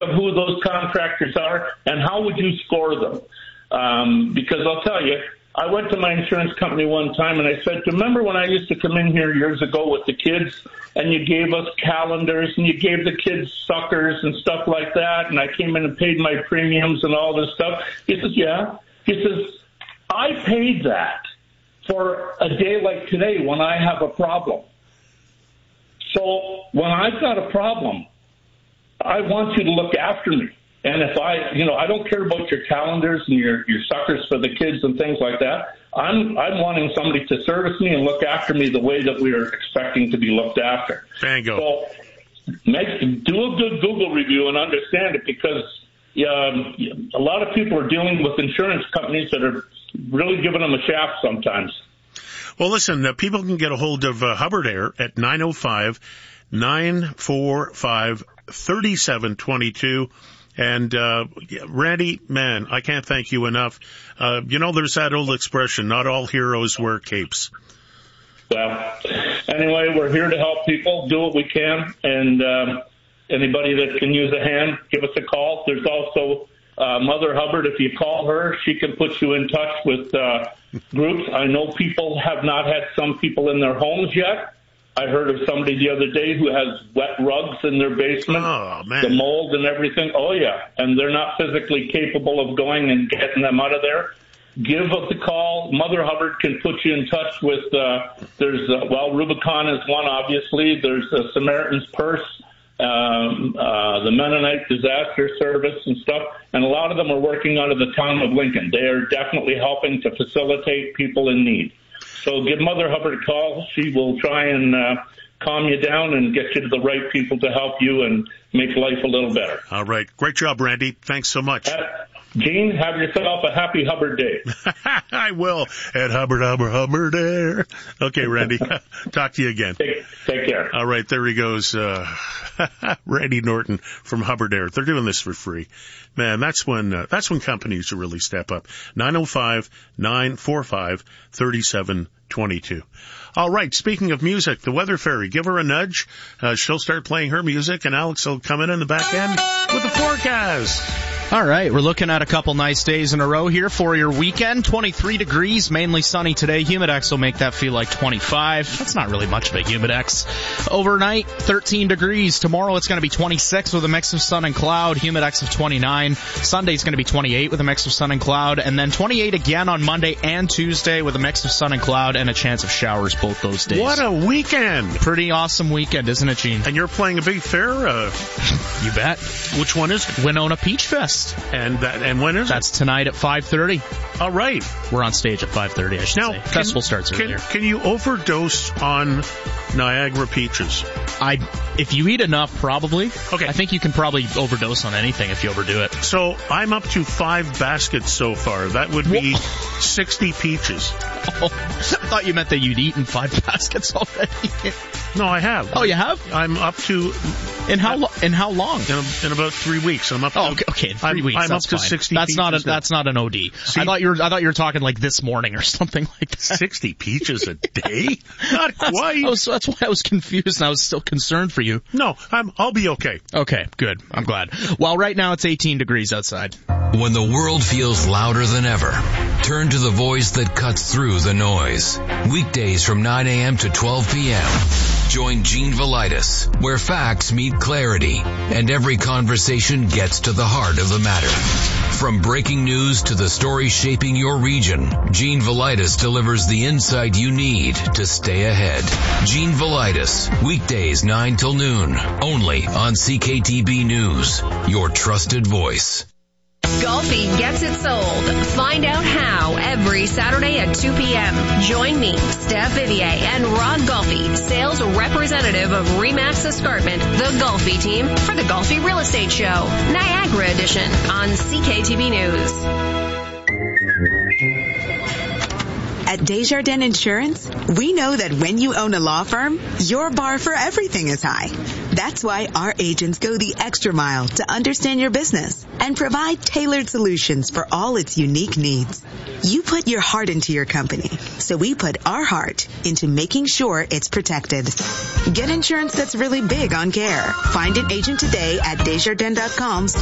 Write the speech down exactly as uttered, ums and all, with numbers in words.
of who those contractors are, and how would you score them? Um, because I'll tell you, I went to my insurance company one time and I said, remember when I used to come in here years ago with the kids and you gave us calendars and you gave the kids suckers and stuff like that, and I came in and paid my premiums and all this stuff? He says, yeah. He says, I paid that for a day like today when I have a problem. So when I've got a problem, I want you to look after me. And if I, you know, I don't care about your calendars and your, your suckers for the kids and things like that. I'm I'm wanting somebody to service me and look after me the way that we are expecting to be looked after. Bingo. So make, do a good Google review and understand it, because um, a lot of people are dealing with insurance companies that are really giving them a shaft sometimes. Well, listen, uh, people can get a hold of uh, Hubbard Air at nine oh five, nine four five, three seven two two. And, uh, Randy, man, I can't thank you enough. Uh, you know, there's that old expression, not all heroes wear capes. Well, anyway, we're here to help people, do what we can. And, um, anybody that can use a hand, give us a call. There's also, uh, Mother Hubbard. If you call her, she can put you in touch with, uh, groups. I know people have not had some people in their homes yet. I heard of somebody the other day who has wet rugs in their basement, oh, man. the mold and everything. Oh, yeah, and they're not physically capable of going and getting them out of there. Give us a call. Mother Hubbard can put you in touch with, uh, there's, uh, well, Rubicon is one, obviously. There's uh, Samaritan's Purse, um, uh, the Mennonite Disaster Service and stuff, and a lot of them are working out of the town of Lincoln. They are definitely helping to facilitate people in need. So give Mother Hubbard a call. She will try and uh, calm you down and get you to the right people to help you and make life a little better. All right. Great job, Randy. Thanks so much. Uh, Gene, have yourself a happy Hubbard Day. I will. At Hubbard, Hubbard, Hubbard Air. Okay, Randy. Talk to you again. Take, take care. All right. There he goes. Uh, Randy Norton from Hubbard Air. They're doing this for free. Man, that's when, uh, that's when companies really step up. nine oh five, nine four five, three seven two two. All right. Speaking of music, the Weather Fairy, give her a nudge. Uh, she'll start playing her music and Alex will come in in the back end with the forecast. All right, we're looking at a couple nice days in a row here for your weekend. twenty-three degrees, mainly sunny today. Humidex will make that feel like twenty-five. That's not really much of a Humidex. Overnight, thirteen degrees. Tomorrow it's going to be twenty-six with a mix of sun and cloud. Humidex of twenty-nine. Sunday's going to be twenty-eight with a mix of sun and cloud. And then twenty-eight again on Monday and Tuesday with a mix of sun and cloud and a chance of showers both those days. What a weekend. Pretty awesome weekend, isn't it, Gene? And you're playing a big fair? Uh, you bet. Which one is it? Winona Peach Fest. And that, and when is That's it? That's tonight at five thirty. All right. We're on stage at five thirty, I should now, say. Can, Festival starts can, earlier. Can you overdose on Niagara peaches? I, if you eat enough, probably. Okay. I think you can probably overdose on anything if you overdo it. So I'm up to five baskets so far. That would be sixty peaches. Oh, I thought you meant that you'd eaten five baskets already. No, I have. Oh, you have? I'm up to... In how lo- in how long? In, a, in about three weeks. I'm up to... Oh, okay, okay in three I'm, weeks. I'm that's up to fine. sixty That's peaches not a, now. That's not an O D. See, I thought you were I thought you were talking like this morning or something like that. sixty peaches a day? Not quite. That's, was, that's why I was confused and I was still concerned for you. No, I'm, I'll be okay. Okay, good. I'm glad. Well, right now it's eighteen degrees outside. When the world feels louder than ever, turn to the voice that cuts through the noise. Weekdays from nine a.m. to twelve p.m. Join Gene Velitis, where facts meet clarity and every conversation gets to the heart of the matter. From breaking news to the stories shaping your region, Gene Velitis delivers the insight you need to stay ahead. Gene Velitis, weekdays nine till noon, only on C K T B News, your trusted voice. Golfi gets it sold. Find out how every Saturday at two p.m. Join me, Steph Vivier, and Rod Golfi, sales representative of Remax Escarpment, the Golfi team, for the Golfi Real Estate Show, Niagara Edition, on C K T B News. At Desjardins Insurance, we know that when you own a law firm, your bar for everything is high. That's why our agents go the extra mile to understand your business and provide tailored solutions for all its unique needs. You put your heart into your company, so we put our heart into making sure it's protected. Get insurance that's really big on care. Find an agent today at Desjardins dot com.